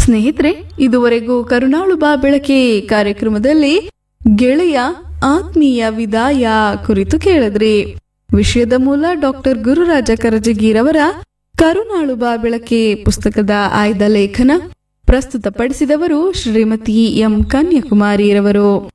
ಸ್ನೇಹಿತರೆ, ಇದುವರೆಗೂ ಕರುಣಾಳು ಬಾ ಬೆಳಕೆ ಕಾರ್ಯಕ್ರಮದಲ್ಲಿ ಗೆಳೆಯ ಆತ್ಮೀಯ ವಿದಾಯ ಕುರಿತು ಕೇಳಿದ್ರಿ. ವಿಷಯದ ಮೂಲ ಡಾಕ್ಟರ್ ಗುರುರಾಜ ಕರಜಗಿರವರ ಕರುಣಾಳು ಬಾ ಬೆಳಕೆ ಪುಸ್ತಕದ ಆಯ್ದ ಲೇಖನ. ಪ್ರಸ್ತುತಪಡಿಸಿದವರು ಶ್ರೀಮತಿ ಎಂ ಕನ್ಯಾಕುಮಾರಿರವರು.